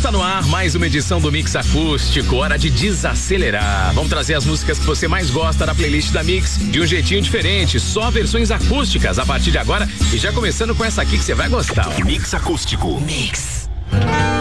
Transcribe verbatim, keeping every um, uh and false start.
Tá no ar mais uma edição do Mix Acústico, hora de desacelerar. Vamos trazer as músicas que você mais gosta da playlist da Mix de um jeitinho diferente, só versões acústicas a partir de agora e já começando com essa aqui que você vai gostar. Ó. Mix Acústico. Mix.